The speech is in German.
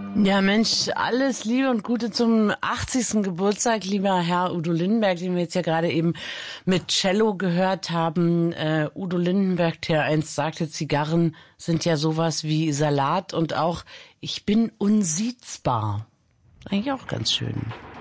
Ja, Mensch, alles Liebe und Gute zum 80. Geburtstag, lieber Herr Udo Lindenberg, den wir jetzt ja gerade eben mit Cello gehört haben. Udo Lindenberg, der einst sagte, Zigarren sind ja sowas wie Salat und auch ich bin unsiezbar. Eigentlich auch ganz schön.